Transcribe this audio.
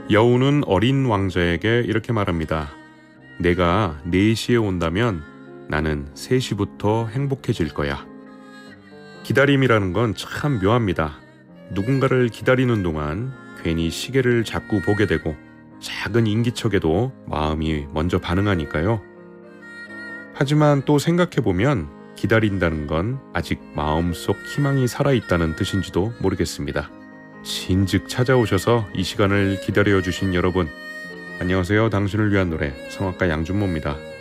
여우는 어린 왕자에게 이렇게 말합니다. 내가 4시에 온다면 나는 3시부터 행복해질 거야. 기다림이라는 건 참 묘합니다. 누군가를 기다리는 동안 괜히 시계를 자꾸 보게 되고 작은 인기척에도 마음이 먼저 반응하니까요. 하지만 또 생각해보면 기다린다는 건 아직 마음속 희망이 살아있다는 뜻인지도 모르겠습니다. 진즉 찾아오셔서 이 시간을 기다려주신 여러분, 안녕하세요. 당신을 위한 노래 성악가 양준모입니다.